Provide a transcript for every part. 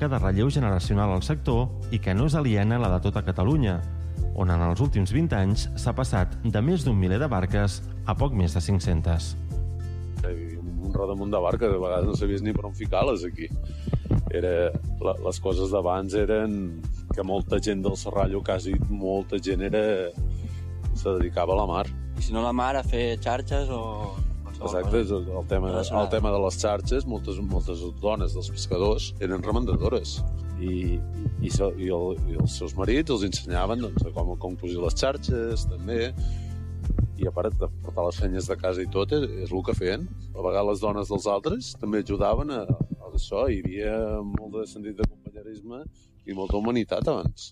de relleu generacional al sector i que no és aliena a la de tota Catalunya, on en els últims 20 anys s'ha passat de més d'un miler de barques a poc més de 500. Un rodamunt de barques, de vegades no sabies ni per on ficar-les aquí. Les coses d'abans eren que molta gent del Serrallo, quasi molta gent se dedicava a la mar. I si no la mar, a fer xarxes o... Exacte, el tema de les xarxes, moltes dones dels pescadors eren remendadores i els seus marits els ensenyaven com cosir les xarxes també, i a part de portar les feines de casa i tot és el que feien. A vegades les dones dels altres també ajudaven a això, hi havia molt de sentit de companyerisme i molta humanitat abans.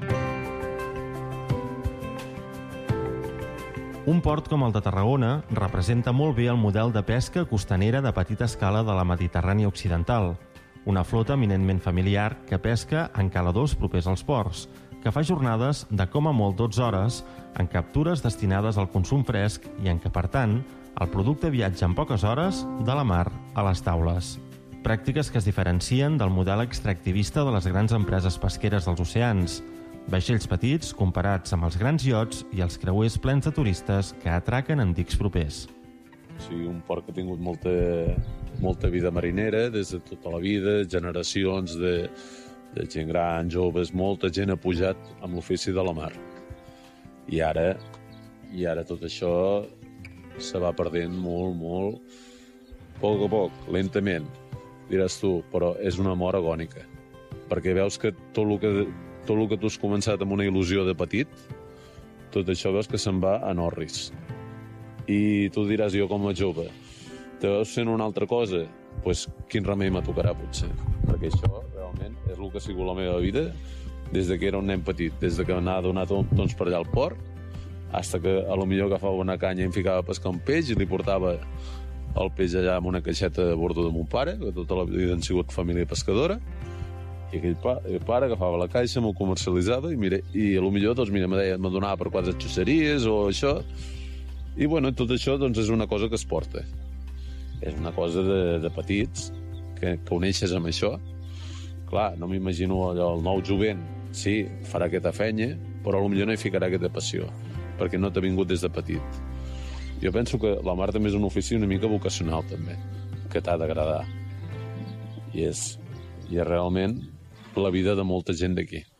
Un port com el de Tarragona representa molt bé el model de pesca costanera de petita escala de la Mediterrània occidental, una flota eminentment familiar que pesca en caladors propers als ports, que fa jornades de com a molt 12 hores en captures destinades al consum fresc i en què, per tant, el producte viatja en poques hores de la mar a les taules. Pràctiques que es diferencien del model extractivista de les grans empreses pesqueres dels oceans, vaixells petits comparats amb els grans iots i els creuers plens de turistes que atraquen en dics propers. Sí, un port que ha tingut molta vida marinera des de tota la vida, generacions de gent gran, joves, molta gent ha pujat amb l'ofici de la mar. I ara tot això se va perdent molt, poc a poc, lentament, diràs tu, però és una mort agònica, perquè veus que tot el que tu has començat amb una il·lusió de petit, tot això veus que se'n va a Norris. I tu diràs, jo com a jove, te veus fent una altra cosa? Doncs quin remei me tocarà, potser? Perquè això realment és el que ha sigut la meva vida des que era un nen petit, des que anava donat doncs per allà al port, fins que a lo millor agafava una canya i em ficava a pescar un peix i li portava el peix allà amb una caixeta de bordo de mon pare, que tota la vida han sigut família pescadora, i aquell pare agafava la caixa, m'ho comercialitzava i a lo millor doncs, me donava per 4 xutxeries o això, i bueno, tot això doncs, és una cosa que es porta, és una cosa de petits que uneixes amb això. Clar, no m'imagino allò, el nou jovent sí, farà aquesta fenya, però potser no hi ficarà aquesta passió, perquè no t'ha vingut des de petit. Jo penso que la mar també és un ofici una mica vocacional també, que t'ha d'agradar, i és realment la vida de molta gent d'aquí.